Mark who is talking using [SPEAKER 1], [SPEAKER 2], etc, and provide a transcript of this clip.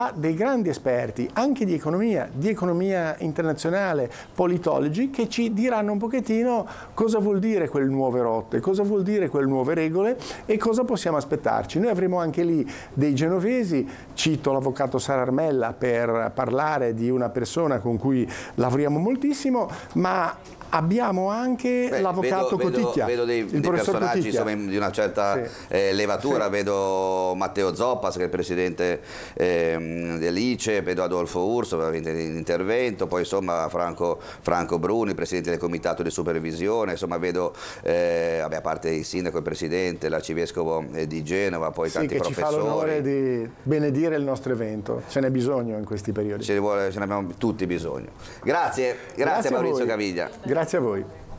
[SPEAKER 1] dei grandi esperti, anche di economia internazionale, politologi, che ci diranno un pochettino cosa vuol dire quelle nuove rotte, cosa vuol dire quelle nuove regole e cosa possiamo aspettarci. Noi avremo anche lì dei genovesi, cito l'avvocato Sara Armella per parlare di una persona con cui lavoriamo moltissimo, ma abbiamo anche l'avvocato Coticchia.
[SPEAKER 2] Vedo dei personaggi insomma, di una certa levatura, vedo Matteo Zoppas che è il presidente dell'ICE, vedo Adolfo Urso in intervento, poi insomma Franco Bruni, il presidente del comitato di supervisione, insomma vedo a parte il sindaco, il presidente, l'arcivescovo di Genova, poi tanti professori.
[SPEAKER 1] Ci fa l'onore di benedire il nostro evento, ce n'è bisogno in questi periodi.
[SPEAKER 2] Ce ne abbiamo tutti bisogno. Grazie Maurizio Caviglia.
[SPEAKER 1] Grazie a voi.